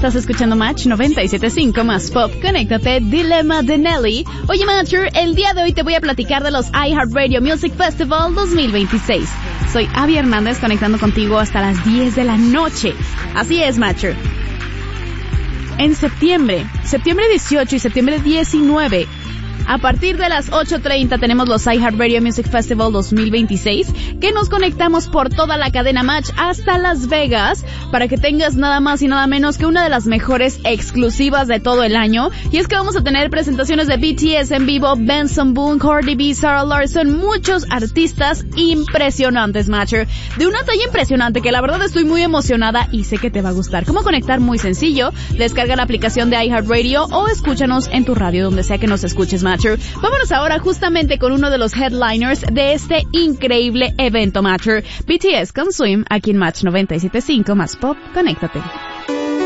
Estás escuchando Match 97.5 más Pop. Conéctate, Dilema de Nelly. Oye, Matcher, el día de hoy te voy a platicar de los iHeartRadio Music Festival 2026. Soy Abby Hernández, conectando contigo hasta las 10 de la noche. Así es, Matcher. En septiembre 18 y septiembre 19, a partir de las 8:30 tenemos los iHeartRadio Music Festival 2026, que nos conectamos por toda la cadena Match hasta Las Vegas para que tengas nada más y nada menos que una de las mejores exclusivas de todo el año. Y es que vamos a tener presentaciones de BTS en vivo, Benson Boone, Cardi B, Sarah Larson, muchos artistas impresionantes, Matcher, de una talla impresionante que la verdad estoy muy emocionada y sé que te va a gustar. ¿Cómo conectar? Muy sencillo, descarga la aplicación de iHeartRadio o escúchanos en tu radio donde sea que nos escuches, Matcher. Vámonos ahora justamente con uno de los headliners de este increíble evento, Matcher. BTS con Swim, aquí en Match 97.5 más Pop. Conéctate.